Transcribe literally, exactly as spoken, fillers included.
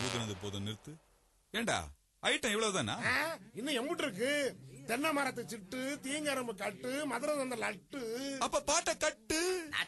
ஊதுனது போதும் நிறுத்து. ஏண்டா ஐட்டம் இவ்வளவுதானா? இன்னும் எம்புட்டு இருக்கு. தென்னை மரத்தை சிட்டு, தீங்கரம்பு கட்டு, மதுரை தந்த லட்டு. அப்ப பாட்டை கட்டு.